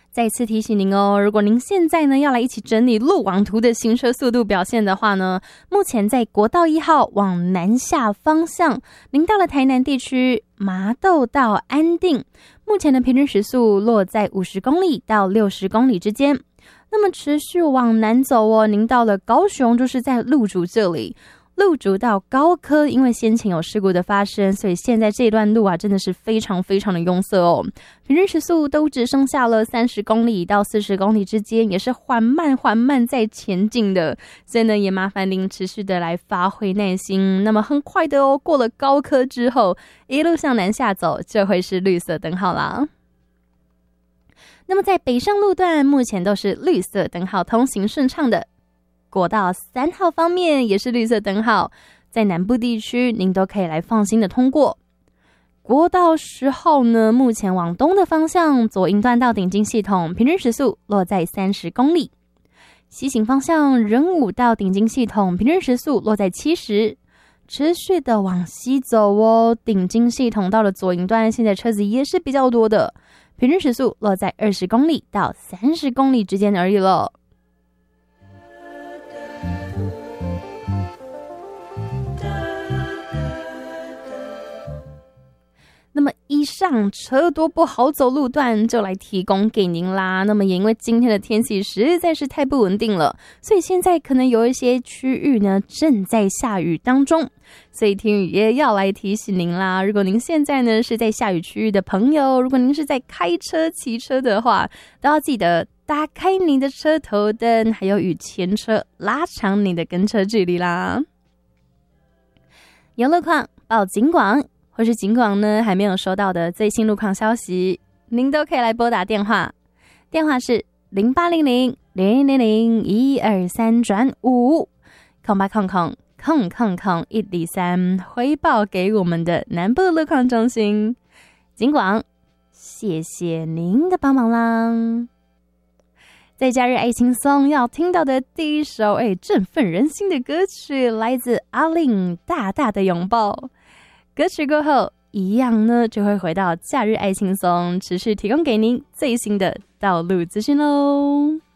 再次提醒您哦，如果您现在呢要来一起整理路网图的行车速度表现的话呢，目前在国道1号往南下方向，您到了台南地区麻豆到安定，目前的平均时速落在50公里到60公里之间。那么持续往南走哦，您到了高雄就是在鹿竹这里。鹿竹到高科，因为先前有事故的发生，所以现在这段路啊真的是非常非常的拥塞哦。平均时速都只剩下了30公里到40公里之间，也是缓慢在前进的。所以呢，也麻烦您持续的来发挥耐心。那么很快的哦，过了高科之后，一路向南下走，就会是绿色灯号啦。那么在北上路段，目前都是绿色灯号通行顺畅的。国道3号方面也是绿色灯号，在南部地区您都可以来放心的通过。国道10号呢，目前往东的方向左营段到顶金系统平均时速落在30公里，西行方向仁武到顶金系统平均时速落在70，持续的往西走哦，顶金系统到了左营段，现在车子也是比较多的，平均时速落在20公里到30公里之间而已了。那么以上车多不好走路段就来提供给您啦。那么也因为今天的天气实在是太不稳定了，所以现在可能有一些区域呢正在下雨当中，所以天宇也要来提醒您啦。如果您现在呢是在下雨区域的朋友，如果您是在开车骑车的话，都要记得打开您的车头灯，还有与前车拉长你的跟车距离啦。有路况报警广，或是警广呢还没有收到的最新路况消息，您都可以来拨打电话，电话是0800-000-123-5 0800-123回报给我们的南部路况中心。警广，谢谢您的帮忙啦。在假日爱轻松要听到的第一首振奋人心的歌曲，来自阿令大大的拥抱。歌曲过后一样呢就会回到假日爱轻松，持续提供给您最新的道路资讯咯。